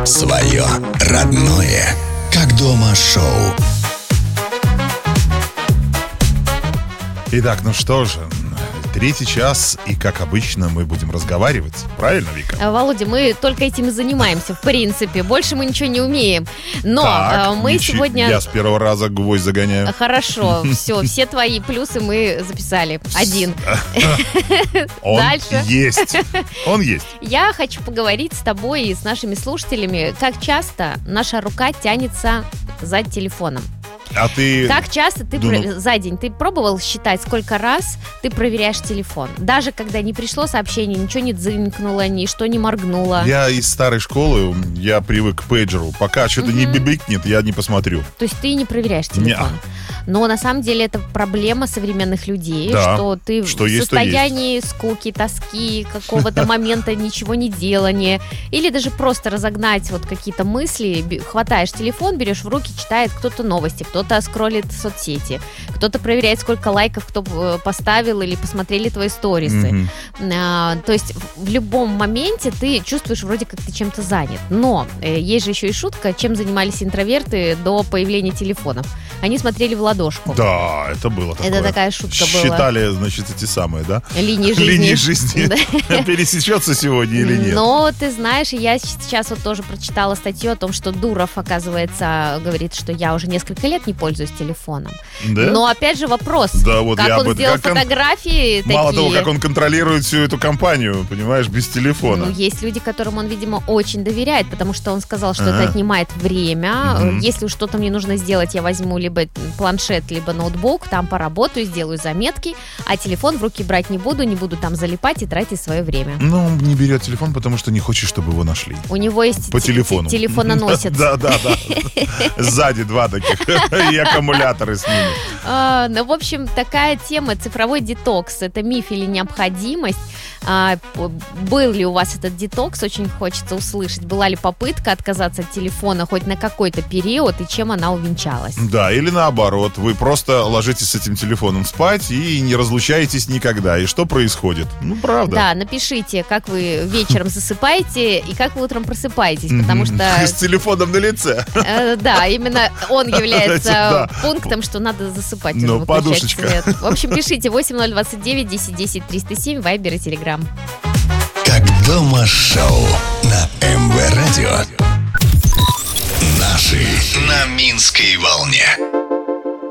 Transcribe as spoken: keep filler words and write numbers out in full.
Свое родное, как дома шоу. Итак, ну что же, третий час, и как обычно мы будем разговаривать. Правильно, Вика? Володя, мы только этим и занимаемся, в принципе. Больше мы ничего не умеем. Но так, мы ничего, сегодня... Я с первого раза гвоздь загоняю. Хорошо, все, все твои плюсы мы записали. Один. Он Дальше. есть. Он есть. Я хочу поговорить с тобой и с нашими слушателями, как часто наша рука тянется за телефоном. А ты... Как часто ты Думал... про... за день ты пробовал считать, сколько раз ты проверяешь телефон? Даже когда не пришло сообщение, ничего не дзынькнуло, ничто не моргнуло. Я из старой школы, я привык к пейджеру. Пока что-то Мгм. не бибикнет, я не посмотрю. То есть ты не проверяешь телефон? Но на самом деле это проблема современных людей, Да. что ты Что в есть, то состоянии скуки, тоски, какого-то момента ничего не делания, или даже просто разогнать вот какие-то мысли, б- хватаешь телефон, берешь в руки, читает кто-то новости, кто-то скроллит соцсети, кто-то проверяет, сколько лайков кто э, поставил или посмотрели твои сторисы. Мгм. А, то есть в любом моменте ты чувствуешь вроде как ты чем-то занят. Но э, есть же еще и шутка, чем занимались интроверты до появления телефонов. Они смотрели в ладошку. Да, это было такое. Это такая шутка была. Считали, значит, эти самые, да? Линии жизни. Линии жизни. Да. Пересечется сегодня или нет? Но ты знаешь, я сейчас вот тоже прочитала статью о том, что Дуров, оказывается, говорит, что я уже несколько лет не пользуюсь телефоном. Да? Но опять же вопрос, Да, вот как я он об этом- сделал как он- фотографии Мало такие. того, как он контролирует всю эту компанию, понимаешь, без телефона. Ну, есть люди, которым он, видимо, очень доверяет, потому что он сказал, что Ага. это отнимает время. Мгм. Если уж что-то мне нужно сделать, я возьму либо планшет, либо ноутбук, там поработаю, сделаю заметки, а телефон в руки брать не буду, не буду там залипать и тратить свое время. Ну, он не берет телефон, потому что не хочет, чтобы его нашли. У него есть По те- телефону. те- телефононосец. Да, да, да. Сзади два таких. И аккумуляторы с ними. А, ну, в общем, такая тема, цифровой детокс. Это миф или необходимость? А, п- был ли у вас этот детокс? Очень хочется услышать. Была ли попытка отказаться от телефона хоть на какой-то период и чем она увенчалась? Да, или наоборот, вы просто ложитесь с этим телефоном спать и не разлучаетесь никогда. И что происходит? Ну, правда. Да, напишите, как вы вечером засыпаете и как вы утром просыпаетесь, потому Мгм. что... С телефоном на лице. э, Да, именно он является Да. пунктом, что надо засыпать, Ну, уже выключать подушечка. свет. В общем, пишите восемь ноль двадцать девять десять десять триста семь, Вайбер и Телеграм. Как дома шоу на эм вэ Радио. Наши на Минской волне.